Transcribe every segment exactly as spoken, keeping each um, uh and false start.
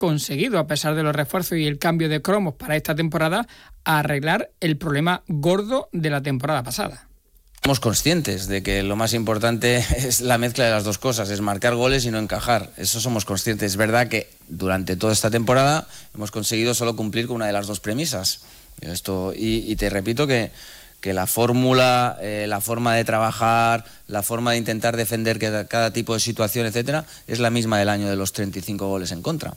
conseguido, a pesar de los refuerzos y el cambio de cromos para esta temporada, arreglar el problema gordo de la temporada pasada. Somos conscientes de que lo más importante es la mezcla de las dos cosas, es marcar goles y no encajar. Eso somos conscientes. Es verdad que durante toda esta temporada hemos conseguido solo cumplir con una de las dos premisas. Esto, y, y te repito que, que la fórmula, eh, la forma de trabajar, la forma de intentar defender cada, cada tipo de situación, etcétera, es la misma del año de los treinta y cinco goles en contra.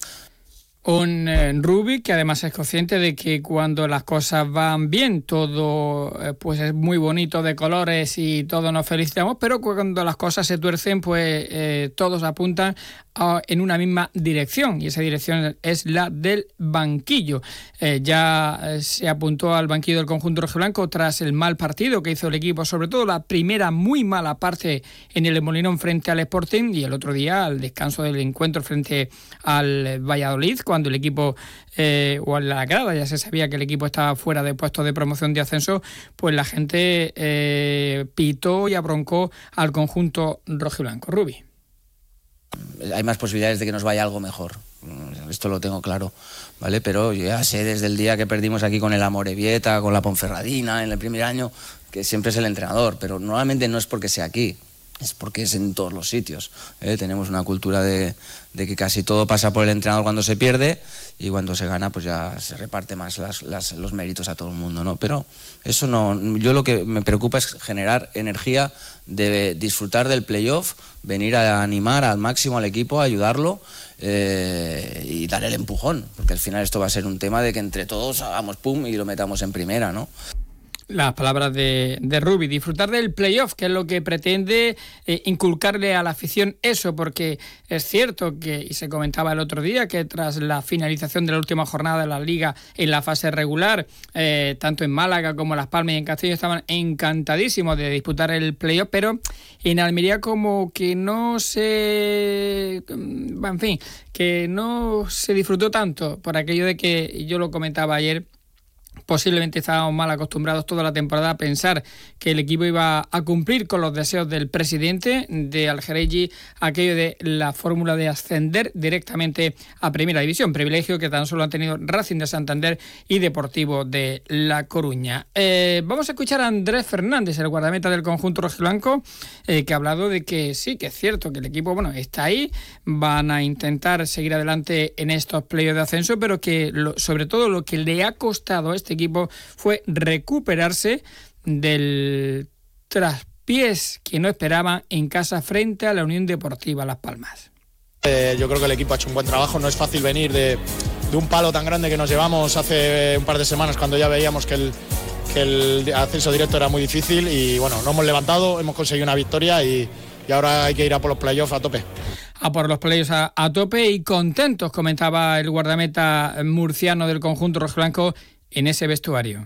Un eh, Rubi que además es consciente de que cuando las cosas van bien todo eh, pues es muy bonito de colores y todos nos felicitamos, pero cuando las cosas se tuercen pues eh, todos apuntan a, en una misma dirección, y esa dirección es la del banquillo. Eh, ya eh, se apuntó al banquillo del conjunto rojiblanco tras el mal partido que hizo el equipo, sobre todo la primera muy mala parte en el Molinón frente al Sporting, y el otro día al descanso del encuentro frente al Valladolid, cuando el equipo, eh, o en la grada ya se sabía que el equipo estaba fuera de puestos de promoción de ascenso, pues la gente eh, pitó y abroncó al conjunto rojiblanco. Rubi. Hay más posibilidades de que nos vaya algo mejor, esto lo tengo claro, ¿vale? Pero yo ya sé desde el día que perdimos aquí con el Amorebieta, con la Ponferradina en el primer año, que siempre es el entrenador, pero normalmente no es porque sea aquí, es porque es en todos los sitios, ¿eh? Tenemos una cultura de, de que casi todo pasa por el entrenador cuando se pierde, y cuando se gana pues ya se reparte más las, las, los méritos a todo el mundo, ¿no? Pero eso no, yo lo que me preocupa es generar energía de disfrutar del playoff, venir a animar al máximo al equipo, a ayudarlo eh, y dar el empujón, porque al final esto va a ser un tema de que entre todos hagamos pum y lo metamos en primera, ¿no? Las palabras de, de Rubi, disfrutar del playoff, que es lo que pretende eh, inculcarle a la afición eso, porque es cierto que, y se comentaba el otro día, que tras la finalización de la última jornada de la Liga en la fase regular, eh, tanto en Málaga como en Las Palmas y en Castillo estaban encantadísimos de disputar el playoff, pero en Almería como que no se... en fin, que no se disfrutó tanto, por aquello de que, yo lo comentaba ayer, posiblemente estábamos mal acostumbrados toda la temporada a pensar que el equipo iba a cumplir con los deseos del presidente de Al-Khelaifi, aquello de la fórmula de ascender directamente a Primera División, privilegio que tan solo han tenido Racing de Santander y Deportivo de La Coruña. Eh, vamos a escuchar a Andrés Fernández, el guardameta del conjunto rojiblanco, eh, que ha hablado de que sí, que es cierto que el equipo bueno está ahí, van a intentar seguir adelante en estos playoffs de ascenso, pero que lo, sobre todo lo que le ha costado a este equipo fue recuperarse del traspiés que no esperaban en casa frente a la Unión Deportiva Las Palmas. Eh, yo creo que el equipo ha hecho un buen trabajo, no es fácil venir de, de un palo tan grande que nos llevamos hace un par de semanas cuando ya veíamos que el, que el ascenso directo era muy difícil, y bueno, nos hemos levantado, hemos conseguido una victoria y, y ahora hay que ir a por los playoffs a tope. A por los playoffs a, a tope y contentos, comentaba el guardameta murciano del conjunto rojiblanco en ese vestuario.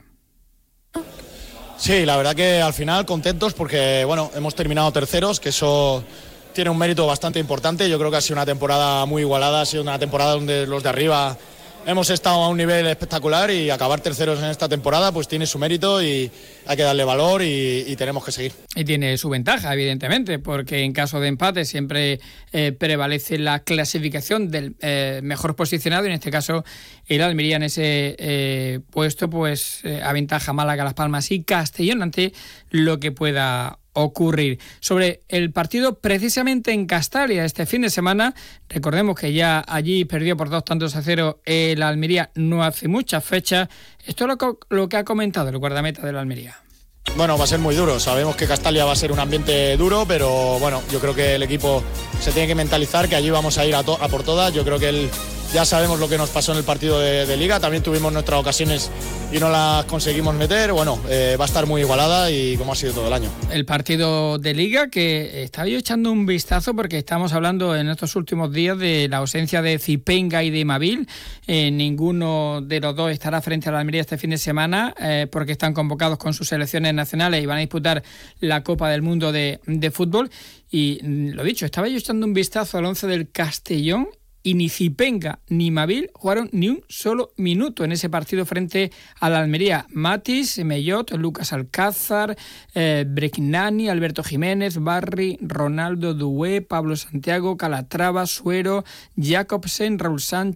Sí, la verdad que al final contentos porque bueno, hemos terminado terceros, que eso tiene un mérito bastante importante. Yo creo que ha sido una temporada muy igualada, ha sido una temporada donde los de arriba hemos estado a un nivel espectacular, y acabar terceros en esta temporada pues tiene su mérito y hay que darle valor y, y tenemos que seguir. Y tiene su ventaja, evidentemente, porque en caso de empate siempre eh, prevalece la clasificación del eh, mejor posicionado, y en este caso el Almería en ese eh, puesto pues eh, aventaja Málaga, Las Palmas y Castellón ante lo que pueda ocurrir. Sobre el partido precisamente en Castalia este fin de semana, recordemos que ya allí perdió por dos tantos a cero el Almería no hace muchas fechas. Esto es lo que, lo que ha comentado el guardameta del Almería. Bueno, va a ser muy duro, sabemos que Castalia va a ser un ambiente duro, pero bueno, yo creo que el equipo se tiene que mentalizar que allí vamos a ir a, to- a por todas. Yo creo que el, ya sabemos lo que nos pasó en el partido de, de Liga, también tuvimos nuestras ocasiones y no las conseguimos meter. Bueno, eh, va a estar muy igualada y como ha sido todo el año. El partido de Liga, que estaba yo echando un vistazo porque estamos hablando en estos últimos días de la ausencia de Zipenga y de Mabil. Eh, ninguno de los dos estará frente a la Almería este fin de semana eh, porque están convocados con sus selecciones nacionales y van a disputar la Copa del Mundo de, de fútbol. Y lo dicho, estaba yo echando un vistazo al once del Castellón y ni Zipenga ni Mabil jugaron ni un solo minuto en ese partido frente a la Almería. Matis, Mellot, Lucas Alcázar, eh, Brecnani, Alberto Jiménez, Barry, Ronaldo Dué, Pablo Santiago, Calatrava, Suero, Jacobsen, Raúl Sánchez,